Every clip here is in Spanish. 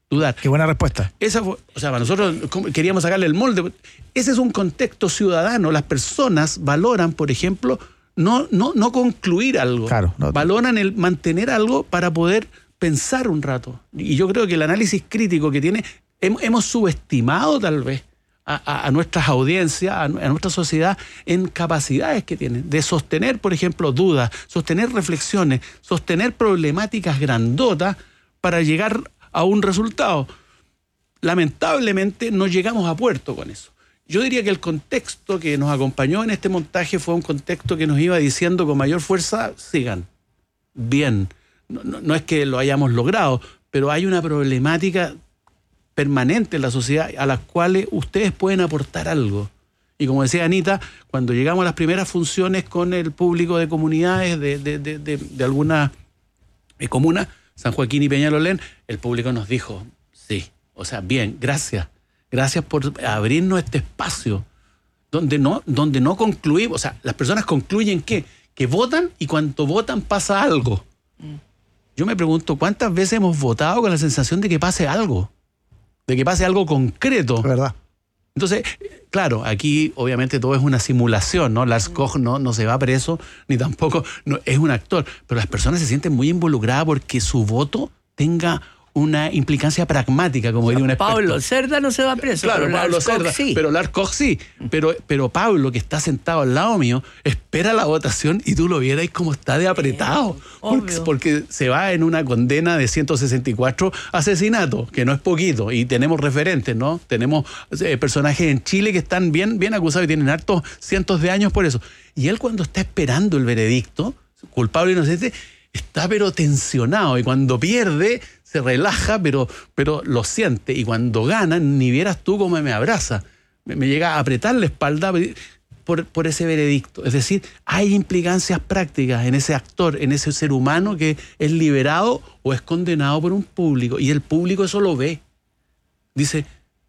dudar. Qué buena respuesta. Esa fue, o sea, para nosotros queríamos sacarle el molde. Ese es un contexto ciudadano. Las personas valoran, por ejemplo, no concluir algo. Claro, valoran el mantener algo para poder pensar un rato. Y yo creo que el análisis crítico que tiene, hemos subestimado tal vez a nuestras audiencias, a nuestra sociedad, en capacidades que tienen de sostener, por ejemplo, dudas, sostener reflexiones, sostener problemáticas grandotas para llegar a un resultado. Lamentablemente no llegamos a puerto con eso. Yo diría que el contexto que nos acompañó en este montaje fue un contexto que nos iba diciendo con mayor fuerza: sigan, bien. No es que lo hayamos logrado, pero hay una problemática permanente en la sociedad a las cuales ustedes pueden aportar algo. Y como decía Anita, cuando llegamos a las primeras funciones con el público de comunidades de alguna comuna, San Joaquín y Peñalolén, el público nos dijo, sí, o sea, bien, gracias por abrirnos este espacio donde no concluimos. O sea, las personas concluyen que votan, y cuando votan pasa algo. Yo me pregunto, ¿cuántas veces hemos votado con la sensación de que pase algo? De que pase algo concreto. ¿Verdad? Entonces, claro, aquí obviamente todo es una simulación, ¿no? Lars Koch no se va preso, ni tampoco es un actor, pero las personas se sienten muy involucradas porque su voto tenga una implicancia pragmática, como diría un experto. Pablo Cerda no se va preso, claro, pero Pablo Lars Koch Cerda, sí. Pero Lars Koch sí. Pero Pablo, que está sentado al lado mío, espera la votación y tú lo vieras como está de apretado. Porque se va en una condena de 164 asesinatos, que no es poquito, y tenemos referentes, ¿no? Tenemos personajes en Chile que están bien acusados y tienen hartos cientos de años por eso. Y él, cuando está esperando el veredicto, culpable o inocente, está pero tensionado, y cuando pierde se relaja, pero lo siente, y cuando gana, ni vieras tú cómo me abraza, me llega a apretar la espalda por ese veredicto. Es decir, hay implicancias prácticas en ese actor, en ese ser humano que es liberado o es condenado por un público, y el público eso lo ve, dice,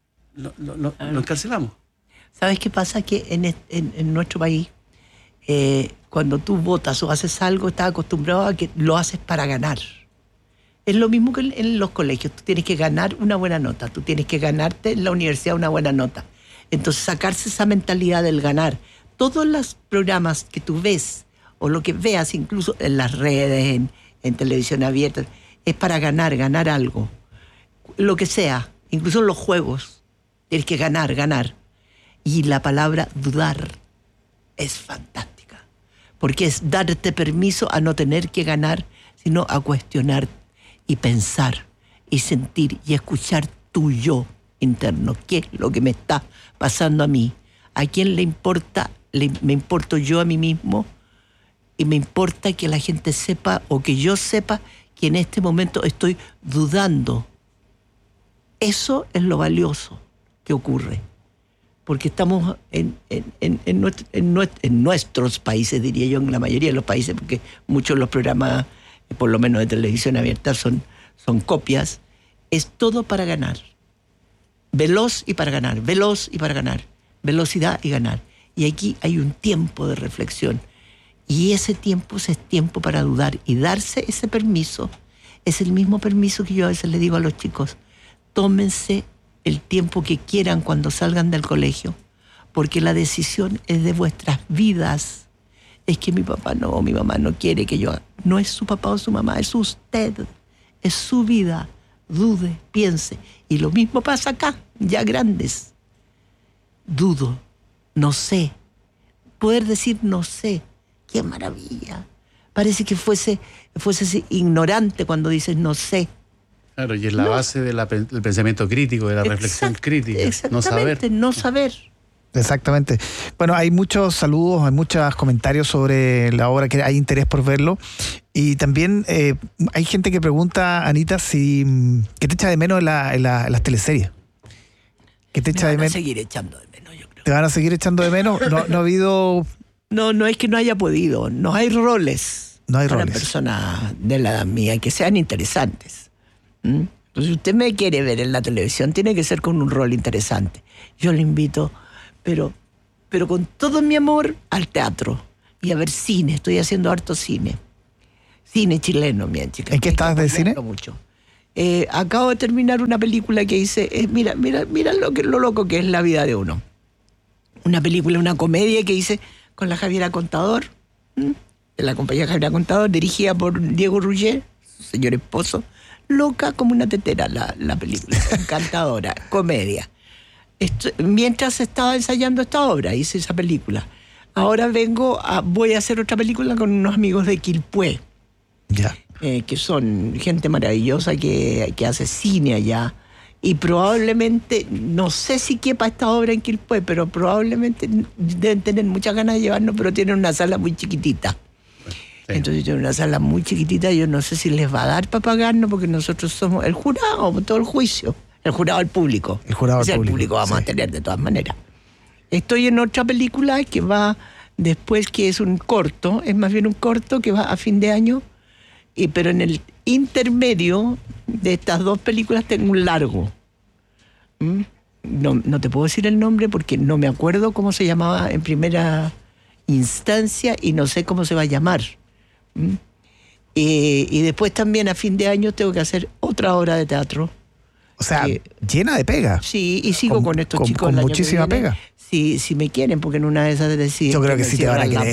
lo encarcelamos. ¿Sabes qué pasa? Que en nuestro país, cuando tú votas o haces algo, estás acostumbrado a que lo haces para ganar. Es lo mismo que en los colegios. Tú tienes que ganar una buena nota. Tú tienes que ganarte en la universidad una buena nota. Entonces, sacarse esa mentalidad del ganar. Todos los programas que tú ves, o lo que veas incluso en las redes, en televisión abierta, es para ganar algo. Lo que sea, incluso en los juegos, tienes que ganar. Y la palabra dudar es fantástica, porque es darte permiso a no tener que ganar, sino a cuestionar y pensar y sentir y escuchar tu yo interno. ¿Qué es lo que me está pasando a mí? ¿A quién le importa? Me importo yo a mí mismo, y me importa que la gente sepa, o que yo sepa, que en este momento estoy dudando. Eso es lo valioso que ocurre, porque estamos en nuestros países, diría yo, en la mayoría de los países, porque muchos de los programas, por lo menos de televisión abierta, son copias. Es todo para ganar. Veloz y para ganar. Velocidad y ganar. Y aquí hay un tiempo de reflexión. Y ese tiempo es tiempo para dudar. Y darse ese permiso es el mismo permiso que yo a veces le digo a los chicos. Tómense el tiempo que quieran cuando salgan del colegio, porque la decisión es de vuestras vidas. Es que mi mamá no quiere que yo haga. No es su papá o su mamá, es usted. Es su vida. Dude, piense. Y lo mismo pasa acá, ya grandes. Dudo, no sé. Poder decir no sé, qué maravilla. Parece que fuese ignorante cuando dices no sé. Claro, y es la base del pensamiento crítico, de la reflexión crítica. Exactamente, no saber. Exactamente. Bueno, hay muchos saludos, hay muchos comentarios sobre la obra, que hay interés por verlo. Y también hay gente que pregunta, Anita, ¿qué te echa de menos en las teleseries? ¿Qué te echa de menos? Me van a seguir echando de menos, yo creo. ¿Te van a seguir echando de menos? No ha habido... No es que no haya podido. No hay roles. No hay para roles. Personas de la edad mía que sean interesantes. Entonces, si usted me quiere ver en la televisión, tiene que ser con un rol interesante. Yo le invito, pero con todo mi amor, al teatro y a ver cine. Estoy haciendo harto cine chileno, mi chica. ¿En qué estás de cine? Mucho. acabo de terminar una película que hice, mira lo loco que es la vida de uno. Una película, una comedia que hice con la Javiera Contador, de la compañía Javiera Contador, dirigida por Diego Ruggier, su señor esposo. Loca como una tetera la película, encantadora, comedia. Mientras estaba ensayando esta obra, hice esa película. Ahora voy a hacer otra película con unos amigos de Quilpué, que son gente maravillosa que hace cine allá. Y probablemente, no sé si quepa esta obra en Quilpué, pero probablemente deben tener muchas ganas de llevarnos, pero tienen una sala muy chiquitita. Sí. Entonces tienen una sala muy chiquitita, yo no sé si les va a dar para pagarnos, porque nosotros somos el jurado, todo el juicio. El jurado del público. El jurado del público vamos a tener de todas maneras. Estoy en otra película que va después, que es un corto, es más bien un corto que va a fin de año, pero en el intermedio de estas dos películas tengo un largo. No te puedo decir el nombre porque no me acuerdo cómo se llamaba en primera instancia y no sé cómo se va a llamar. Y después también a fin de año tengo que hacer otra obra de teatro. O sea, llena de pega. Sí, y sigo con estos chicos. Con muchísima pega. Si me quieren, porque en una de esas deciden. Yo creo que sí te van a querer.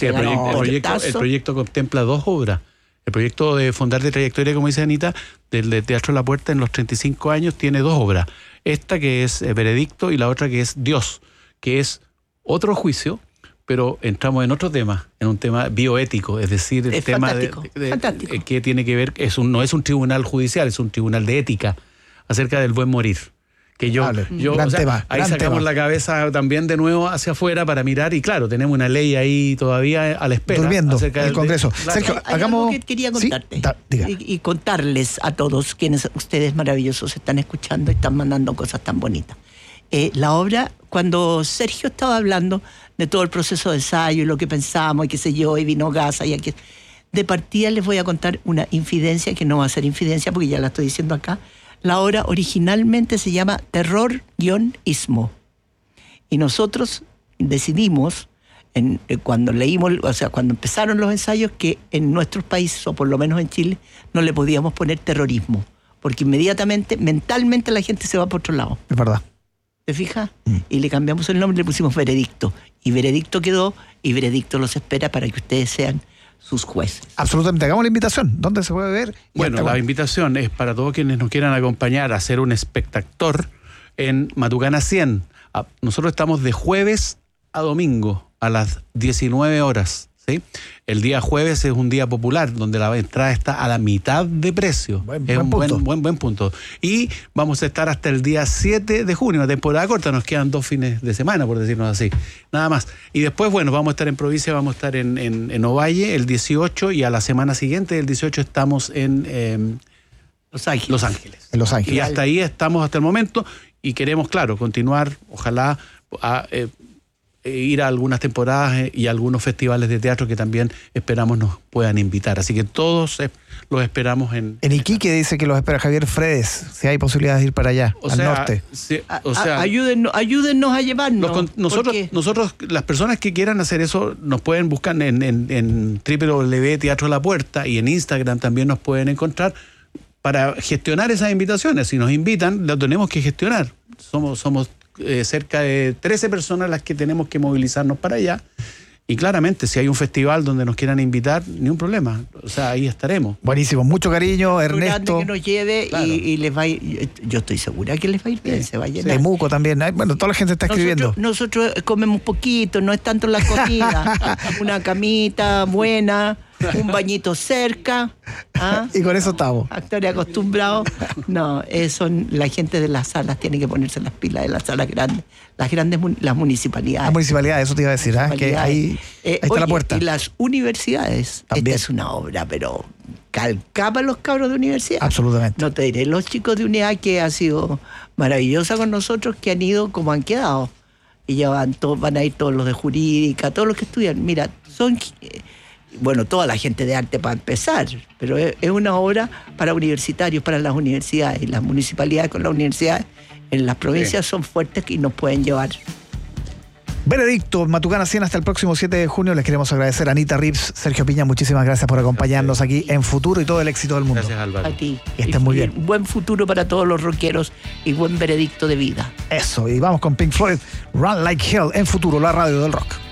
El proyecto contempla 2 obras. El proyecto de Fondar de Trayectoria, como dice Anita, del de Teatro La Puerta en los 35 años, tiene 2 obras. Esta que es Veredicto y la otra que es Dios, que es otro juicio, pero entramos en otro tema, en un tema bioético, es decir, el tema fantástico. Que tiene que ver, no es un tribunal judicial, es un tribunal de ética acerca del buen morir. Que ahí sacamos la cabeza también de nuevo hacia afuera para mirar, y claro, tenemos una ley ahí todavía a la espera. Durmiendo en el Congreso. Sergio, hagamos algo que quería contarte. ¿Sí? Y contarles a todos quienes ustedes maravillosos están escuchando y están mandando cosas tan bonitas. La obra, cuando Sergio estaba hablando de todo el proceso de ensayo y lo que pensamos y qué sé yo, y vino Gaza y aquí, de partida les voy a contar una infidencia que no va a ser infidencia porque ya la estoy diciendo acá. La obra originalmente se llama Terror-Istmo. Y nosotros decidimos, cuando leímos, o sea, cuando empezaron los ensayos, que en nuestros países, o por lo menos en Chile, no le podíamos poner terrorismo. Porque inmediatamente, mentalmente, la gente se va por otro lado. Es verdad. ¿Te fijas? Y le cambiamos el nombre, le pusimos Veredicto. Y Veredicto quedó, y Veredicto los espera para que ustedes sean sus jueces. Absolutamente. Hagamos la invitación. ¿Dónde se puede ver? Bueno, la invitación es para todos quienes nos quieran acompañar a ser un espectador en Matucana 100. Nosotros estamos de jueves a domingo a las 19 horas. ¿Sí? El día jueves es un día popular donde la entrada está a la mitad de precio. Es un buen punto. Y vamos a estar hasta el día 7 de junio, una temporada corta. Nos quedan 2 fines de semana, por decirnos así. Nada más. Y después, bueno, vamos a estar en provincia, vamos a estar en Ovalle el 18, y a la semana siguiente, el 18, estamos en Los Ángeles. En Los Ángeles. Y hasta ahí estamos hasta el momento, y queremos, claro, continuar, ojalá, ir a algunas temporadas y a algunos festivales de teatro que también esperamos nos puedan invitar. Así que todos los esperamos en Iquique dice que los espera Javier Fredes, si hay posibilidades de ir para allá, al norte. Ayúdennos a llevarnos. Nosotros, las personas que quieran hacer eso, nos pueden buscar en www.Teatro La Puerta, y en Instagram también nos pueden encontrar para gestionar esas invitaciones. Si nos invitan, lo tenemos que gestionar. Somos cerca de 13 personas las que tenemos que movilizarnos para allá, y claramente si hay un festival donde nos quieran invitar, ni un problema, o sea, ahí estaremos. Buenísimo, mucho cariño, Ernesto. Que nos lleve, claro. y les va a ir, yo estoy segura que les va a ir bien, se va a llenar. Temuco también, bueno, toda la gente está escribiendo. Nosotros comemos poquito, no es tanto la comida, una camita buena, un bañito cerca. Y con eso estamos. Actores acostumbrados. No, son la gente de las salas, tiene que ponerse las pilas de las salas grandes. Las municipalidades. Las municipalidades, eso te iba a decir, que ahí está la puerta. Y las universidades. También. Esta es una obra, pero calcaba a los cabros de universidad. Absolutamente. No te diré, los chicos de unidad, que ha sido maravillosa con nosotros, que han ido como han quedado. Y ya van a ir todos los de jurídica, todos los que estudian. Mira, son... Bueno, toda la gente de arte para empezar, pero es una obra para universitarios, para las universidades, y las municipalidades con las universidades en las provincias son fuertes y nos pueden llevar. Veredicto, Matucana 100 hasta el próximo 7 de junio. Les queremos agradecer a Anita Rips, Sergio Piña, muchísimas gracias por acompañarnos aquí en Futuro y todo el éxito del mundo. Gracias, Álvaro. A ti. Que estén muy bien. Buen futuro para todos los rockeros y buen veredicto de vida. Eso, y vamos con Pink Floyd, Run Like Hell en Futuro, la radio del rock.